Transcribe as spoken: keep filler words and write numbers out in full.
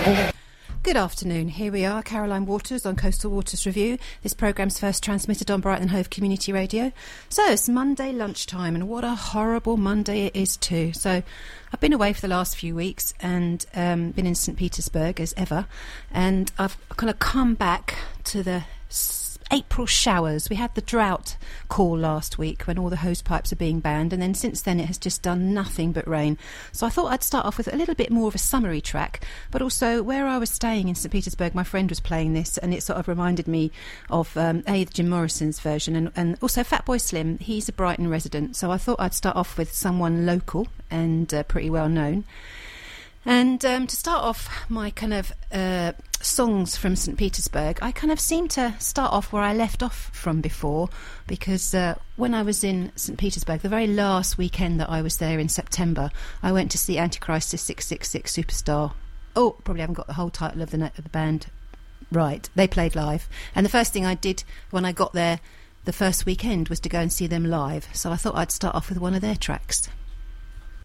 Good afternoon. Here we are, Caroline Waters on Coastal Waters Review. This programme's first transmitted on Brighton and Hove Community Radio. So it's Monday lunchtime, and what a horrible Monday it is too. So I've been away for the last few weeks and um, been in St Petersburg as ever, and I've kind of come back to the April showers. We had the drought call last week when all the hose pipes are being banned, and then since then it has just done nothing but rain. So I thought I'd start off with a little bit more of a summery track, but also where I was staying in St Petersburg, my friend was playing this, and it sort of reminded me of um, A, Jim Morrison's version, and, and also Fatboy Slim. He's a Brighton resident, so I thought I'd start off with someone local and uh, pretty well known. And um, to start off my kind of uh, songs from St Petersburg, I kind of seem to start off where I left off from before, because uh, when I was in St Petersburg, the very last weekend that I was there in September, I went to see Antichrist's six six six Superstar. Oh, probably haven't got the whole title of the, of the band right. They played live. And the first thing I did when I got there the first weekend was to go and see them live. So I thought I'd start off with one of their tracks.